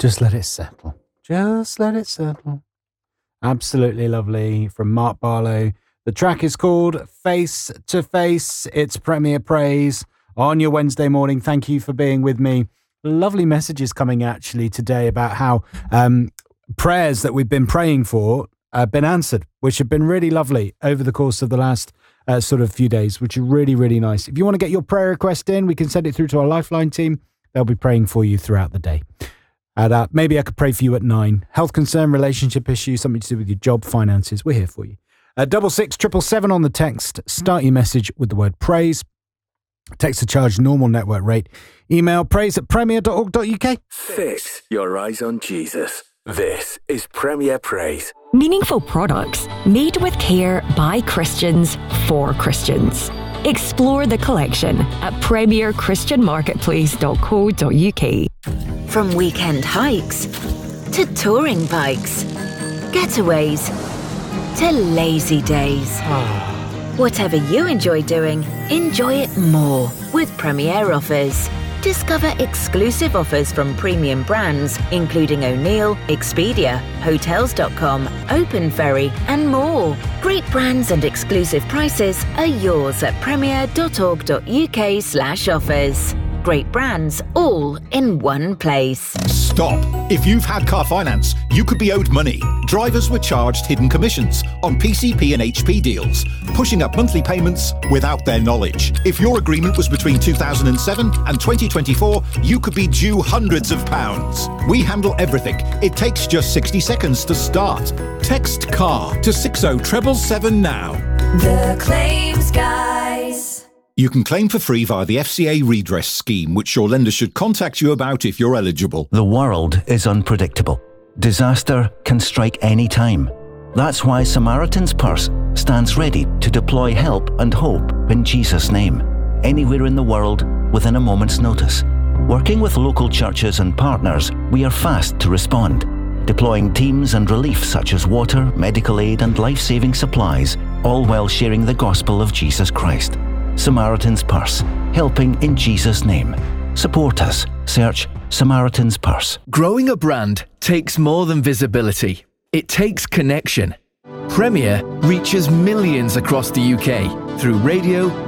Just let it settle. Just let it settle. Absolutely lovely from Mark Barlow. The track is called Face to Face. It's Premier Praise on your Wednesday morning. Thank you for being with me. Lovely messages coming actually today about how prayers that we've been praying for have been answered, which have been really lovely over the course of the last sort of few days, which is really, really nice. If you want to get your prayer request in, we can send it through to our Lifeline team. They'll be praying for you throughout the day. And maybe I could pray for you at 9. Health concern, relationship issue, something to do with your job, finances. We're here for you. 66777 on the text. Start your message with the word praise. Text to charge normal network rate. Email praise@premier.org.uk. Fix your eyes on Jesus. This is Premier Praise. Meaningful products made with care by Christians for Christians. Explore the collection at premierchristianmarketplace.co.uk. From weekend hikes to touring bikes, getaways to lazy days. Whatever you enjoy doing, enjoy it more with Premier Offers. Discover exclusive offers from premium brands, including O'Neill, Expedia, Hotels.com, Open Ferry, and more. Great brands and exclusive prices are yours at premier.org.uk/offers. Great brands, all in one place. Stop. If you've had car finance, you could be owed money. Drivers were charged hidden commissions on PCP and HP deals, pushing up monthly payments without their knowledge. If your agreement was between 2007 and 2024, you could be due hundreds of pounds. We handle everything. It takes just 60 seconds to start. Text CAR to 60777 now. The Claims Guys. You can claim for free via the FCA redress scheme, which your lender should contact you about if you're eligible. The world is unpredictable. Disaster can strike any time. That's why Samaritan's Purse stands ready to deploy help and hope in Jesus' name, anywhere in the world within a moment's notice. Working with local churches and partners, we are fast to respond, deploying teams and relief such as water, medical aid and life-saving supplies, all while sharing the gospel of Jesus Christ. Samaritan's Purse, helping in Jesus' name. Support us. Search Samaritan's Purse. Growing a brand takes more than visibility. It takes connection. Premier reaches millions across the UK through radio,